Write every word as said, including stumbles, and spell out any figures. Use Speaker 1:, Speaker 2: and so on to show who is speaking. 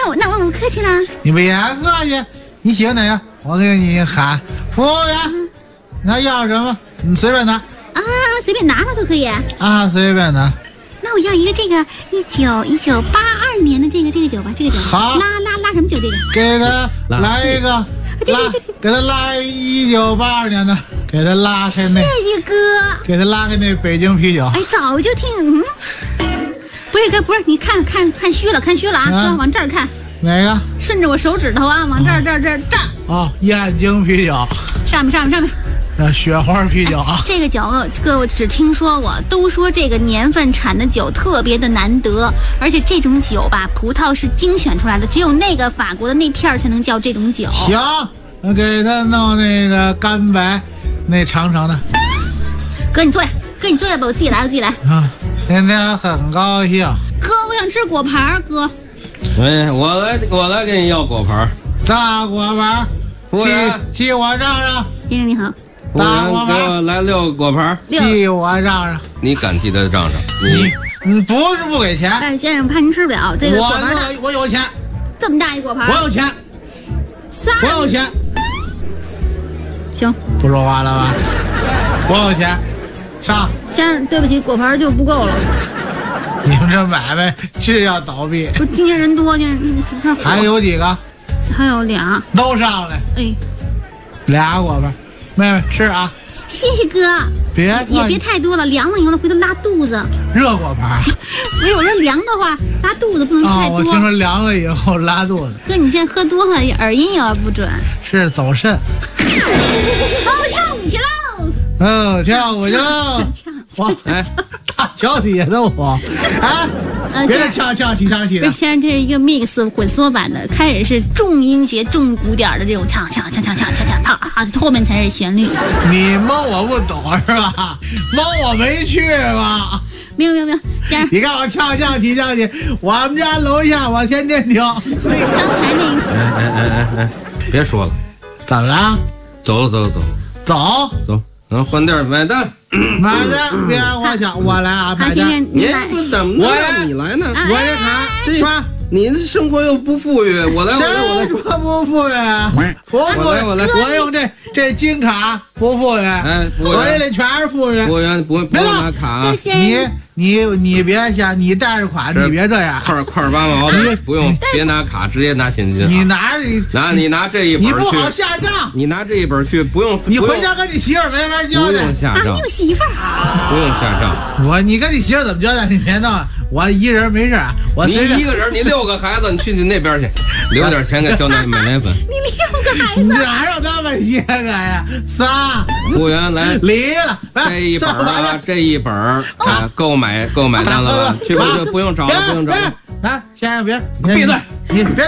Speaker 1: 那我那我不客气了。
Speaker 2: 你别客气，你喜欢哪个？我给你喊服务员，嗯、那要什么？你随便拿。
Speaker 1: 啊，随便拿了都可以。
Speaker 2: 啊，随便拿。
Speaker 1: 那我要一个这个一九一九八二年的这个这个酒吧，这个酒。
Speaker 2: 好。
Speaker 1: 拉拉拉什么酒？这个。
Speaker 2: 给他来一个。拉，给他拉一九八二年的，给他拉开那。
Speaker 1: 谢谢哥。
Speaker 2: 给他拉开那北京啤酒。
Speaker 1: 哎，早就听。嗯。不是哥，不是，你看看看虚了，看虚了啊！哥，啊、往这儿看。
Speaker 2: 哪个？
Speaker 1: 顺着我手指头啊，往这儿、这儿、这儿、这儿。
Speaker 2: 哦，燕京啤酒。
Speaker 1: 上面、上面、上面。
Speaker 2: 呃，雪花啤酒啊。
Speaker 1: 这个酒，哥，我只听说过，都说这个年份产的酒特别的难得，而且这种酒吧，葡萄是精选出来的，只有那个法国的那片儿才能叫这种酒。
Speaker 2: 行，我给他弄那个干白，那长长的。
Speaker 1: 哥，你坐下。哥，你坐下吧，我自己来，我自己来。
Speaker 2: 啊，今天很高兴。
Speaker 1: 哥，我想吃果盘，哥。
Speaker 3: 哎，我来，我来给你要果盘。
Speaker 2: 大果盘，
Speaker 3: 服务员，
Speaker 2: 替我让让。
Speaker 1: 先生你好。
Speaker 2: 大果盘，
Speaker 3: 给我来六个果盘。
Speaker 2: 替我让让。
Speaker 3: 你敢替他让让？
Speaker 2: 你你不是不给钱？
Speaker 1: 哎，先生，怕您吃不了这个果盘。
Speaker 2: 我我有钱。
Speaker 1: 这么大一果盘。
Speaker 2: 我有钱。我有钱。
Speaker 1: 行。
Speaker 2: 不说话了吧？我有钱。上，
Speaker 1: 先生，对不起，果盘就不够了。
Speaker 2: 你们这买卖是要倒闭。
Speaker 1: 不是，今天人多，今天
Speaker 2: 还有几个？
Speaker 1: 还有俩。
Speaker 2: 都上来。
Speaker 1: 哎，
Speaker 2: 俩果盘，妹妹吃啊。
Speaker 1: 谢谢哥。
Speaker 2: 别
Speaker 1: 也别太多了，凉了以后回头拉肚子。
Speaker 2: 热果盘。
Speaker 1: 不是，我说凉的话拉肚子，不能吃太多。
Speaker 2: 哦，我听说凉了以后拉肚子。
Speaker 1: 哥，你现在喝多了，耳音有点不准。
Speaker 2: 是走肾。
Speaker 1: 哦，跳舞去喽。
Speaker 2: 哦，跳舞去喽！哇，哎，大脚底下的我，哎，别再跳跳起唱起了。
Speaker 1: 先生，这是一个 mix 混缩版的，开始是重音节、重鼓点的这种唱唱唱唱唱唱唱，啊，后面才是旋律。
Speaker 2: 你蒙我不懂是吧？蒙我没去过。
Speaker 1: 没有没有没有，先生，
Speaker 2: 你看我唱唱起唱起，我们家楼下我天天听。
Speaker 1: 不是刚才那个。
Speaker 3: 哎哎哎哎哎，别说了，
Speaker 2: 怎么了？
Speaker 3: 走了走了走
Speaker 2: 走
Speaker 3: 走。嗯，换店买单，
Speaker 2: 买单，别我想我来啊，买单。
Speaker 3: 你不怎么我让你来呢？
Speaker 2: 我这卡
Speaker 3: 这
Speaker 2: 刷，
Speaker 3: 你的生活又不富裕，我来我来我来
Speaker 2: 说不富裕，不富裕，
Speaker 3: 我来
Speaker 2: 我用这这金卡不富裕，
Speaker 3: 哎，
Speaker 2: 我这里全是富裕。
Speaker 3: 服务员不不用拿卡啊，
Speaker 2: 你你你别想，你带着款，你别这样，
Speaker 3: 块块八毛的，不用别拿卡，直接拿现金。
Speaker 2: 你拿你
Speaker 3: 拿你拿这一本去，
Speaker 2: 你不好下账，
Speaker 3: 你拿这一本去，不用
Speaker 2: 你回家跟你媳妇没法交代，
Speaker 3: 不用下账，
Speaker 1: 你有媳妇儿，
Speaker 3: 不用下账。
Speaker 2: 我你跟你媳妇怎么交代？你别闹了，我一人没事，我
Speaker 3: 你一个人，你六个孩子，你去你那边去，留点钱给交奶买奶粉。
Speaker 1: 你六个孩子，
Speaker 2: 哪有那么些个呀？仨。
Speaker 3: 服务员来，
Speaker 2: 离了，
Speaker 3: 这一本啊，这一本啊，购买购买单了吧？去吧，就不用找了，不用找了。
Speaker 2: 来，先生别
Speaker 3: 闭嘴，
Speaker 2: 你别。